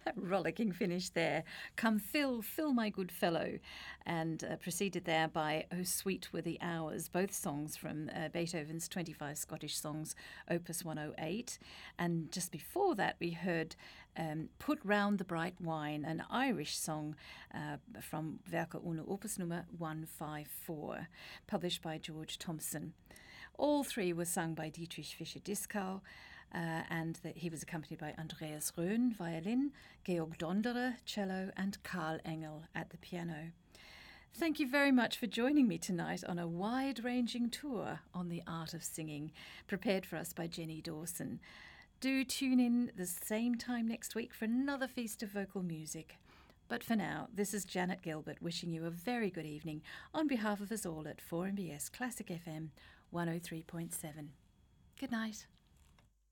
Rollicking finish there. Come fill, fill my good fellow. And preceded there by Oh Sweet Were the Hours, both songs from Beethoven's 25 Scottish Songs, Opus 108. And just before that, we heard Put Round the Bright Wine, an Irish song from Werke ohne Opus number 154, published by George Thompson. All three were sung by Dietrich Fischer-Dieskau, and he was accompanied by Andreas Röhn, violin, Georg Donderer, cello, and Karl Engel at the piano. Thank you very much for joining me tonight on a wide-ranging tour on the art of singing, prepared for us by Jenny Dawson. Do tune in the same time next week for another feast of vocal music. But for now, this is Janet Gilbert wishing you a very good evening on behalf of us all at 4MBS Classic FM 103.7. Good night.